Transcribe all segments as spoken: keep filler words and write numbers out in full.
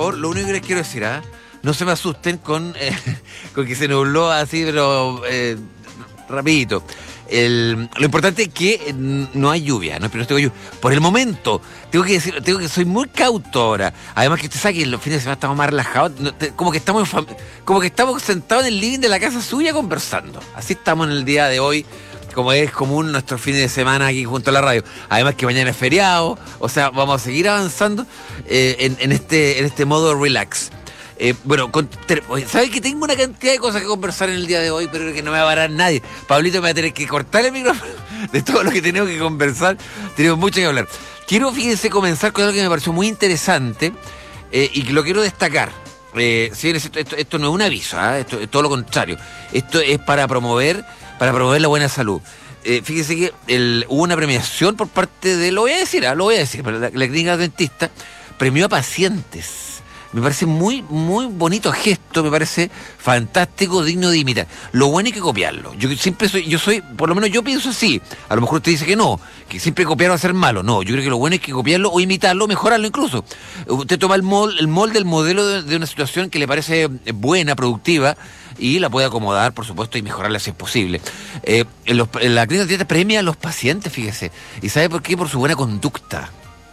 favor, lo único que les quiero decir, ¿ah? No se me asusten con, eh, con que se nubló así, pero eh, rapidito. El, lo importante es que no hay lluvia, no hay pronóstico de lluvia. Por el momento, tengo que decir, tengo que soy muy cauto ahora. Además que usted sabe que los fines de semana estamos más relajados, no, te, como que estamos en fam- como que estamos sentados en el living de la casa suya conversando. Así estamos en el día de hoy, como es común nuestros fines de semana aquí junto a la radio. Además que mañana es feriado, o sea, vamos a seguir avanzando eh, en, en este en este modo relax. Eh, bueno, con, ¿sabes que tengo una cantidad de cosas que conversar en el día de hoy, pero que no me va a parar nadie? Pablito me va a tener que cortar el micrófono de todo lo que tenemos que conversar. Tenemos mucho que hablar. Quiero, fíjense, comenzar con algo que me pareció muy interesante eh, y que lo quiero destacar. Eh, si bien esto, esto, esto no es un aviso, ¿eh? Esto es todo lo contrario. Esto es para promover, para promover la buena salud. Eh, fíjese que el, hubo una premiación por parte de, lo voy a decir, ¿eh? lo voy a decir, pero la, la clínica dentista premió a pacientes. Me parece muy, muy bonito gesto, me parece fantástico, digno de imitar. Lo bueno hay que copiarlo. Yo siempre soy, yo soy, por lo menos yo pienso así. A lo mejor usted dice que no, que siempre copiar va a ser malo. No, yo creo que lo bueno es que copiarlo o imitarlo, mejorarlo incluso. Usted toma el molde, el molde, el modelo de, de una situación que le parece buena, productiva, y la puede acomodar, por supuesto, y mejorarla si es posible. Eh, en, los, en la clínica de dieta premia a los pacientes, fíjese. ¿Y sabe por qué? Por su buena conducta.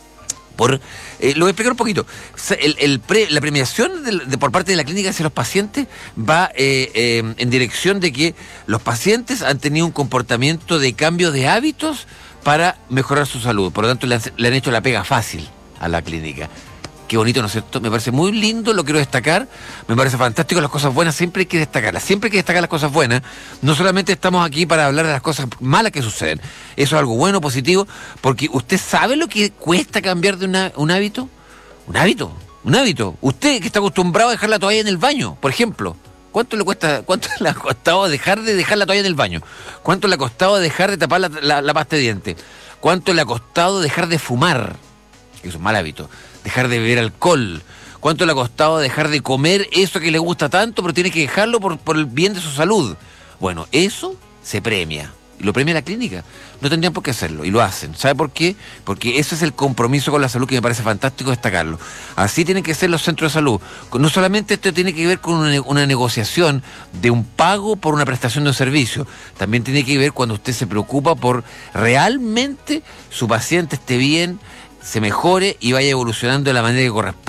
Por, eh, lo voy a explicar un poquito. El, el pre, la premiación de, de, por parte de la clínica hacia los pacientes va eh, eh, en dirección de que los pacientes han tenido un comportamiento de cambio de hábitos para mejorar su salud. Por lo tanto, le han, le han hecho la pega fácil a la clínica. Qué bonito, ¿no es cierto? Me parece muy lindo, lo quiero destacar. Me parece fantástico, las cosas buenas siempre hay que destacarlas. Siempre hay que destacar las cosas buenas. No solamente estamos aquí para hablar de las cosas malas que suceden. Eso es algo bueno, positivo, porque usted sabe lo que cuesta cambiar de una, un hábito. Un hábito, un hábito. Usted que está acostumbrado a dejar la toalla en el baño, por ejemplo. ¿Cuánto le cuesta, cuánto le ha costado dejar de dejar la toalla en el baño? ¿Cuánto le ha costado dejar de tapar la, la, la pasta de dientes? ¿Cuánto le ha costado dejar de fumar? Que es un mal hábito. Dejar de beber alcohol. ¿Cuánto le ha costado dejar de comer eso que le gusta tanto, pero tiene que dejarlo por, por el bien de su salud? Bueno, eso se premia. Y lo premia la clínica. No tendrían por qué hacerlo. Y lo hacen. ¿Sabe por qué? Porque ese es el compromiso con la salud que me parece fantástico destacarlo. Así tienen que ser los centros de salud. No solamente esto tiene que ver con una, una negociación de un pago por una prestación de un servicio. También tiene que ver cuando usted se preocupa por realmente su paciente esté bien, se mejore y vaya evolucionando de la manera que corresponde.